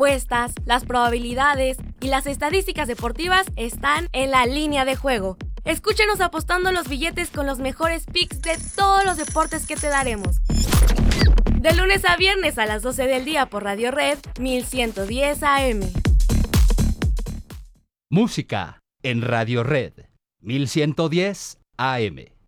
apuestas, las probabilidades y las estadísticas deportivas están en La Línea de Juego. Escúchenos apostando los billetes con los mejores picks de todos los deportes que te daremos. De lunes a viernes a las 12 del día por Radio Red 1110 AM. Música en Radio Red 1110 AM.